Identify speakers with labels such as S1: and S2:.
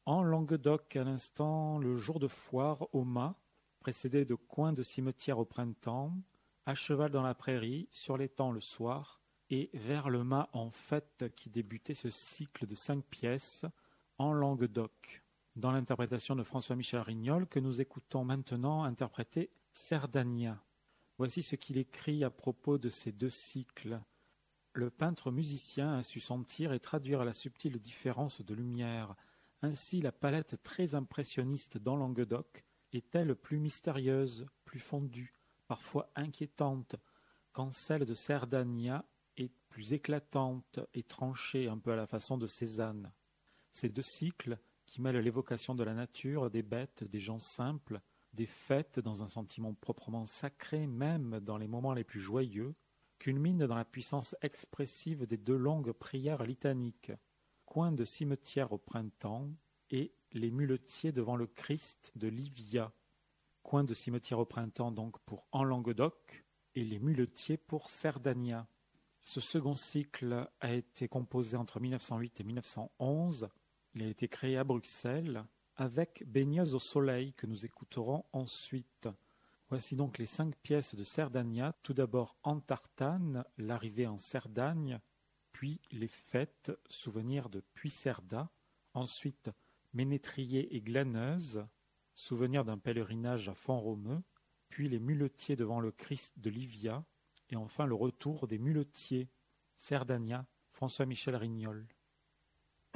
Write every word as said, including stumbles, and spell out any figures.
S1: En Languedoc, à l'instant, le jour de foire au mât, précédé de coins de cimetière au printemps, à cheval dans la prairie, sur l'étang le soir, et vers le mât en fête qui débutait ce cycle de cinq pièces en Languedoc, dans l'interprétation de François-Michel Rignol que nous écoutons maintenant interpréter Cerdagna. Voici ce qu'il écrit à propos de ces deux cycles. Le peintre musicien a su sentir et traduire la subtile différence de lumière. Ainsi, la palette très impressionniste dans Languedoc est-elle plus mystérieuse, plus fondue, parfois inquiétante, quand celle de Cerdagna est plus éclatante et tranchée un peu à la façon de Cézanne. Ces deux cycles, qui mêlent l'évocation de la nature, des bêtes, des gens simples, des fêtes dans un sentiment proprement sacré, même dans les moments les plus joyeux, culminent dans la puissance expressive des deux longues prières litaniques, coin de cimetière au printemps et les muletiers devant le Christ de Livia, coin de cimetière au printemps donc pour En Languedoc et les muletiers pour Cerdagna. Ce second cycle a été composé entre mille neuf cent huit et mille neuf cent onze. Il a été créé à Bruxelles avec Baigneuse au soleil que nous écouterons ensuite. Voici donc les cinq pièces de Cerdagna. Tout d'abord En tartane, l'arrivée en Cerdagne, puis les fêtes, souvenir de Puicerda, ensuite Ménétrier et glaneuse, souvenir d'un pèlerinage à Font-Romeu, puis les muletiers devant le Christ de Livia, et enfin le retour des muletiers, Cerdagna, François-Michel Rignol.